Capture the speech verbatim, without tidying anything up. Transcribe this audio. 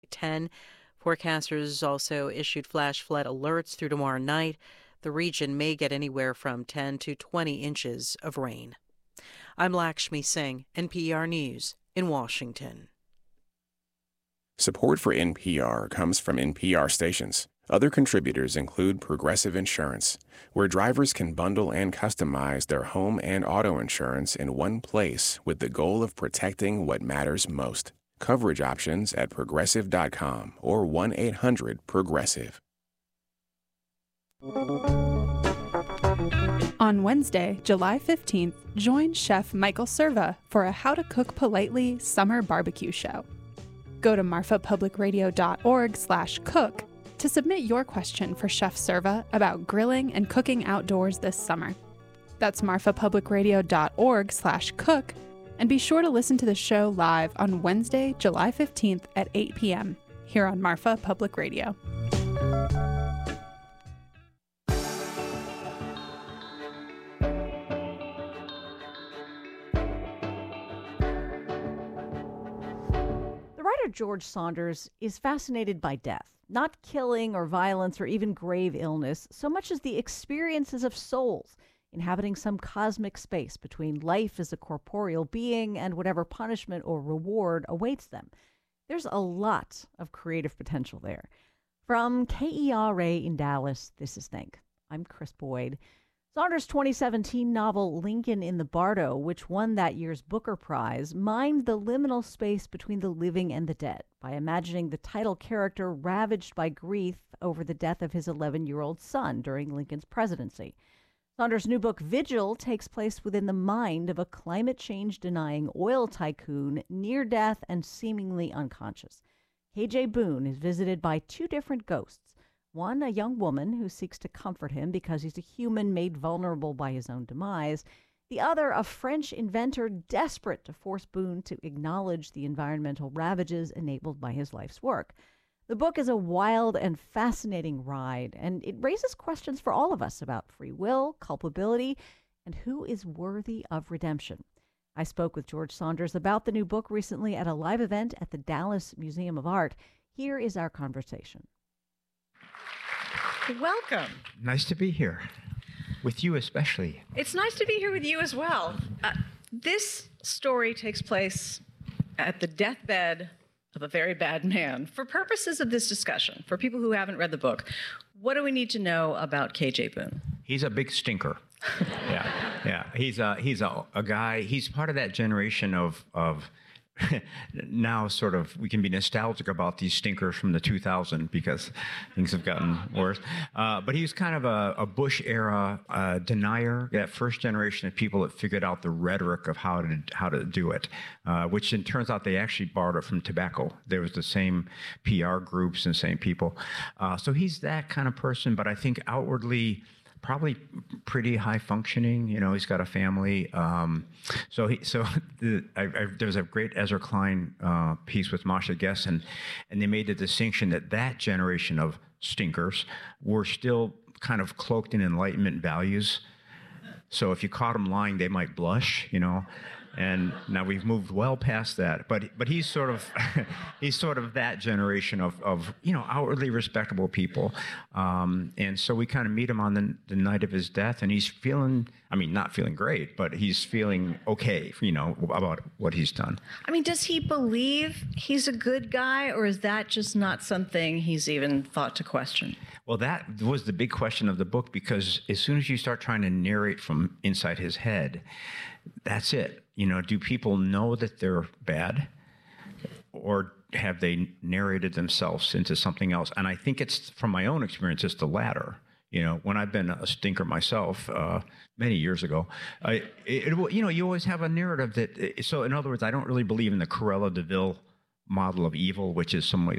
ten. Forecasters also issued flash flood alerts through tomorrow night. The region may get anywhere from ten to twenty inches of rain. I'm Lakshmi Singh, N P R News in Washington. Support for N P R comes from N P R stations. Other contributors include Progressive Insurance, where drivers can bundle and customize their home and auto insurance in one place with the goal of protecting what matters most. Coverage options at progressive dot com or one eight hundred progressive. On Wednesday, July fifteenth, join Chef Michael Serva for a How to Cook Politely summer barbecue show. Go to marfa public radio dot org slash cook to submit your question for Chef Serva about grilling and cooking outdoors this summer. That's marfa public radio dot org slash cook, and be sure to listen to the show live on Wednesday, July fifteenth at eight p.m. here on Marfa Public Radio. The writer George Saunders is fascinated by death, not killing or violence or even grave illness, so much as the experiences of souls inhabiting some cosmic space between life as a corporeal being and whatever punishment or reward awaits them. There's a lot of creative potential there. From K E R A in Dallas, this is Think. I'm Chris Boyd. Saunders' twenty seventeen novel Lincoln in the Bardo, which won that year's Booker Prize, mined the liminal space between the living and the dead by imagining the title character ravaged by grief over the death of his eleven-year-old son during Lincoln's presidency. Saunders' new book, Vigil, takes place within the mind of a climate change-denying oil tycoon, near death and seemingly unconscious. K J. Boone is visited by two different ghosts. One, a young woman who seeks to comfort him because he's a human made vulnerable by his own demise. The other, a French inventor desperate to force Boone to acknowledge the environmental ravages enabled by his life's work. The book is a wild and fascinating ride, and it raises questions for all of us about free will, culpability, and who is worthy of redemption. I spoke with George Saunders about the new book recently at a live event at the Dallas Museum of Art. Here is our conversation. Welcome. Nice to be here, with you especially. It's nice to be here with you as well. Uh, this story takes place at the deathbed of a very bad man. For purposes of this discussion, for people who haven't read the book, what do we need to know about K J. Boone? He's a big stinker. yeah, yeah. He's a he's a, a guy. He's part of that generation of of. Now sort of we can be nostalgic about these stinkers from the two thousand because things have gotten worse. Uh, but he was kind of a, a Bush era uh, denier, that first generation of people that figured out the rhetoric of how to how to do it, uh, which it turns out they actually borrowed it from tobacco. There was the same P R groups and same people. Uh, so he's that kind of person, but I think outwardly probably pretty high functioning. You know, he's got a family. Um, so he, so the, I, I, there was a great Ezra Klein uh, piece with Masha Guest, and, and they made the distinction that that generation of stinkers were still kind of cloaked in Enlightenment values. So if you caught them lying, they might blush, you know. And now we've moved well past that, but but he's sort of he's sort of that generation of, of you know outwardly respectable people, um, and so we kind of meet him on the, the night of his death, and he's feeling I mean not feeling great, but he's feeling okay, you know, about what he's done. I mean, does he believe he's a good guy, or is that just not something he's even thought to question? Well, that was the big question of the book, because as soon as you start trying to narrate from inside his head, that's it. You know, do people know that they're bad, or have they narrated themselves into something else? And I think it's, from my own experience, it's the latter. You know, when I've been a stinker myself uh, many years ago, I, it, it, you know, you always have a narrative that, so in other words, I don't really believe in the Cruella de Vil model of evil, which is some way,